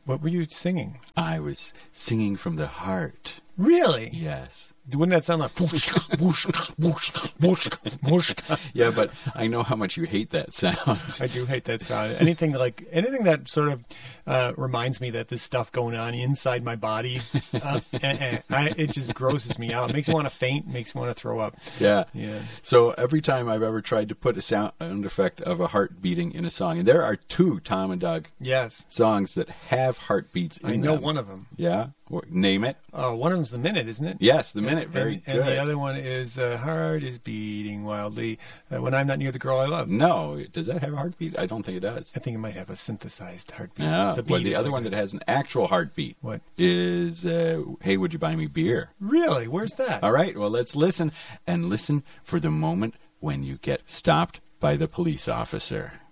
What were you singing? I was singing from the heart. Really? Yes. Wouldn't that sound like whooshka, whooshka, whooshka, whooshka, whooshka? Yeah, but I know how much you hate that sound. I do hate that sound. Anything that sort of reminds me that there's stuff going on inside my body, it just grosses me out. It makes me want to faint, makes me want to throw up. Yeah. Yeah. So every time I've ever tried to put a sound effect of a heart beating in a song, and there are 2 Tom and Doug songs that have heartbeats in them. I know one of them. Yeah? Name it. One of them's The Minute, isn't it? Yes, The Minute. Very good. And the other one is Heart is Beating Wildly When I'm Not Near the Girl I Love. No. Does that have a heartbeat? I don't think it does. I think it might have a synthesized heartbeat. Yeah. The other one that has an actual heartbeat is Hey, Would You Buy Me Beer? Really? Where's that? All right. Well, let's listen. And listen for the moment when you get stopped by the police officer.